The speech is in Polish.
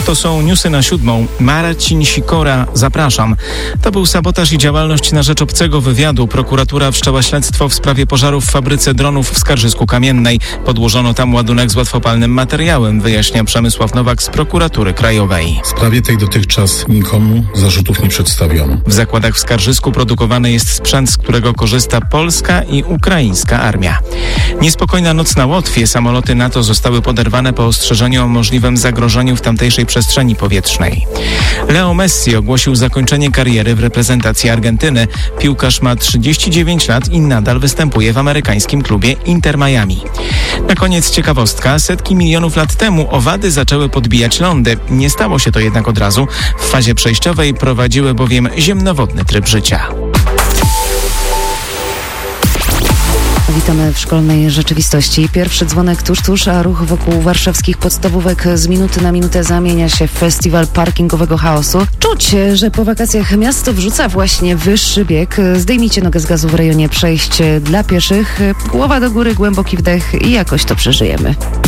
To są newsy na 7. Marcin Sikora, zapraszam. To był sabotaż i działalność na rzecz obcego wywiadu. Prokuratura wszczęła śledztwo w sprawie pożaru w fabryce dronów w Skarżysku-Kamiennej. Podłożono tam ładunek z łatwopalnym materiałem, wyjaśnia Przemysław Nowak z Prokuratury Krajowej. W sprawie tej dotychczas nikomu zarzutów nie przedstawiono. W zakładach w Skarżysku produkowany jest sprzęt, z którego korzysta polska i ukraińska armia. Niespokojna noc na Łotwie. Samoloty NATO zostały poderwane po ostrzeżeniu o możliwym zagrożeniu w tamtejszej przestrzeni powietrznej. Leo Messi ogłosił zakończenie kariery w reprezentacji Argentyny. Piłkarz ma 39 lat i nadal występuje w amerykańskim klubie Inter Miami. Na koniec ciekawostka. Setki milionów lat temu owady zaczęły podbijać lądy. Nie stało się to jednak od razu. W fazie przejściowej prowadziły bowiem ziemnowodny tryb życia. Witamy w szkolnej rzeczywistości. Pierwszy dzwonek tuż, a ruch wokół warszawskich podstawówek z minuty na minutę zamienia się w festiwal parkingowego chaosu. Czuć, że po wakacjach miasto wrzuca właśnie wyższy bieg. Zdejmijcie nogę z gazu w rejonie przejść dla pieszych. Głowa do góry, głęboki wdech i jakoś to przeżyjemy.